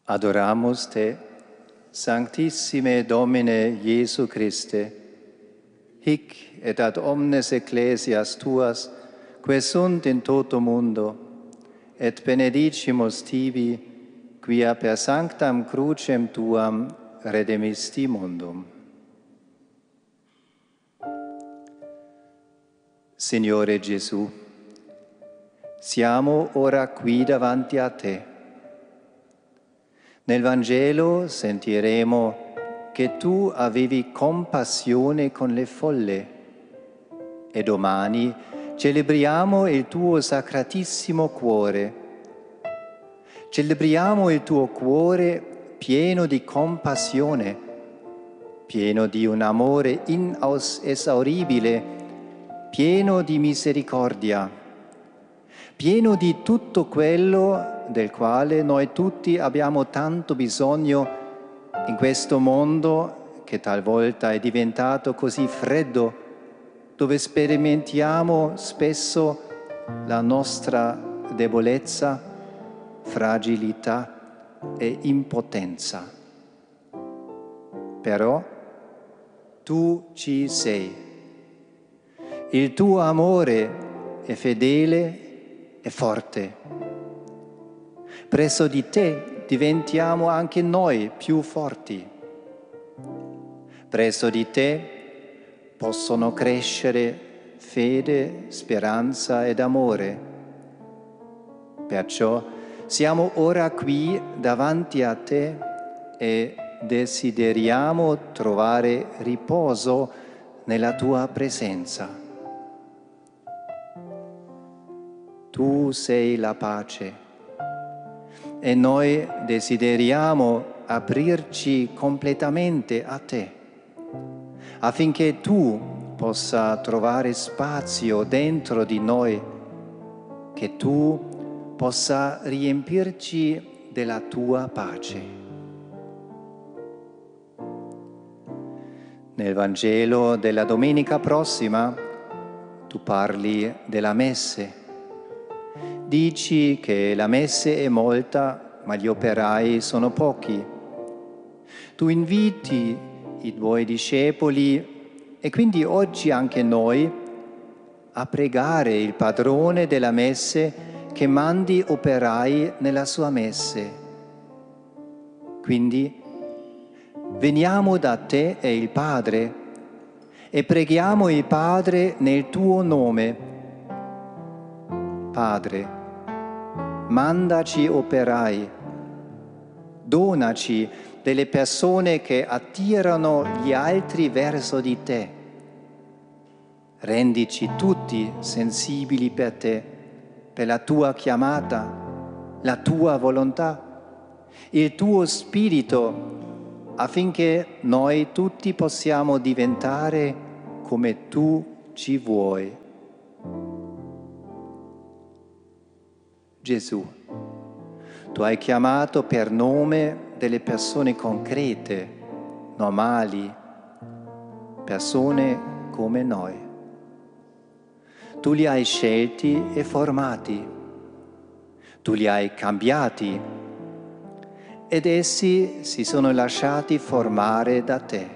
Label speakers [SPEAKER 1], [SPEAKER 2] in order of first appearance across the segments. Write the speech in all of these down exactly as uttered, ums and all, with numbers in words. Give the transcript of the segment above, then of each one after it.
[SPEAKER 1] Adoramus te, Sanctissime Domine Iesu Christe, hic et ad omnes ecclesias tuas, que sunt in toto mundo, et benedicimus tibi, quia per sanctam crucem tuam redemisti mundum. Signore Gesù, siamo ora qui davanti a te. Nel Vangelo sentiremo che tu avevi compassione con le folle e domani celebriamo il tuo sacratissimo cuore. Celebriamo il tuo cuore pieno di compassione, pieno di un amore inesauribile, pieno di misericordia, pieno di tutto quello del quale noi tutti abbiamo tanto bisogno in questo mondo che talvolta è diventato così freddo, dove sperimentiamo spesso la nostra debolezza, fragilità e impotenza. Però tu ci sei. Il tuo amore è fedele e forte. Presso di te diventiamo anche noi più forti. Presso di te possono crescere fede, speranza ed amore. Perciò siamo ora qui davanti a te e desideriamo trovare riposo nella tua presenza. Tu sei la pace. E noi desideriamo aprirci completamente a te, affinché tu possa trovare spazio dentro di noi, che tu possa riempirci della tua pace. Nel Vangelo della domenica prossima tu parli della messe. Dici che la messe è molta, ma gli operai sono pochi. Tu inviti i tuoi discepoli e quindi oggi anche noi a pregare il padrone della messe che mandi operai nella sua messe. Quindi veniamo da te e il Padre e preghiamo il Padre nel tuo nome. Padre, mandaci operai, donaci delle persone che attirano gli altri verso di te. Rendici tutti sensibili per te, per la tua chiamata, la tua volontà, il tuo spirito, affinché noi tutti possiamo diventare come tu ci vuoi. Gesù, tu hai chiamato per nome delle persone concrete, normali, persone come noi. Tu li hai scelti e formati, tu li hai cambiati ed essi si sono lasciati formare da te.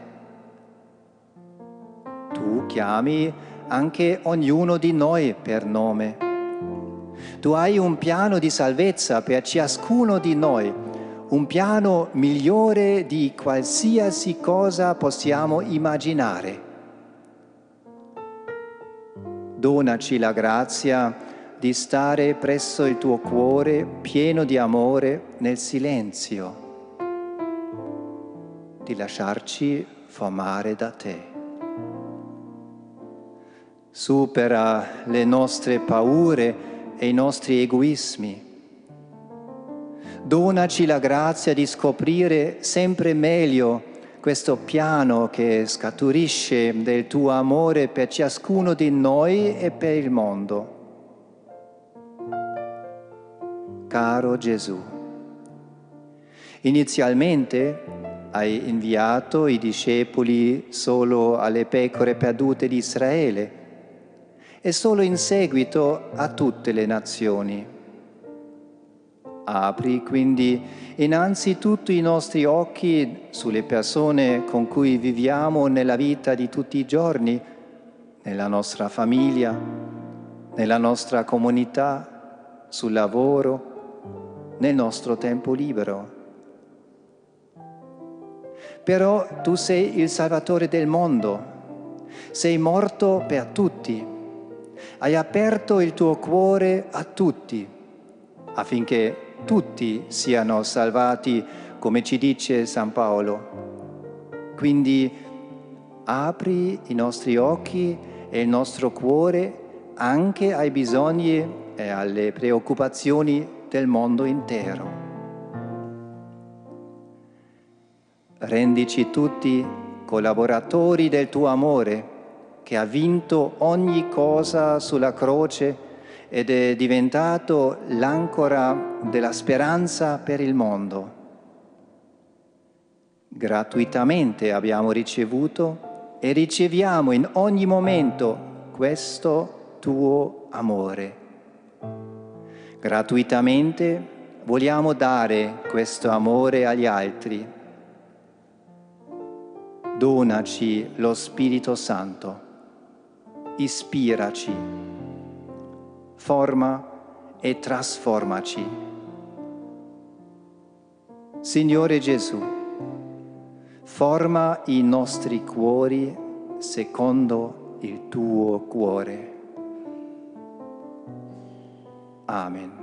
[SPEAKER 1] Tu chiami anche ognuno di noi per nome. Tu hai un piano di salvezza per ciascuno di noi, un piano migliore di qualsiasi cosa possiamo immaginare. Donaci la grazia di stare presso il tuo cuore pieno di amore nel silenzio, di lasciarci formare da te. Supera le nostre paure e i nostri egoismi. Donaci la grazia di scoprire sempre meglio questo piano che scaturisce del tuo amore per ciascuno di noi e per il mondo. Caro Gesù, inizialmente hai inviato i discepoli solo alle pecore perdute di Israele e solo in seguito a tutte le nazioni. Apri quindi innanzitutto i nostri occhi sulle persone con cui viviamo nella vita di tutti i giorni, nella nostra famiglia, nella nostra comunità, sul lavoro, nel nostro tempo libero. Però tu sei il Salvatore del mondo, sei morto per tutti, hai aperto il tuo cuore a tutti, affinché tutti siano salvati, come ci dice San Paolo. Quindi apri i nostri occhi e il nostro cuore anche ai bisogni e alle preoccupazioni del mondo intero. Rendici tutti collaboratori del tuo amore, che ha vinto ogni cosa sulla croce ed è diventato l'ancora della speranza per il mondo. Gratuitamente abbiamo ricevuto e riceviamo in ogni momento questo tuo amore. Gratuitamente vogliamo dare questo amore agli altri. Donaci lo Spirito Santo, ispiraci, forma e trasformaci. Signore Gesù, forma i nostri cuori secondo il tuo cuore. Amen.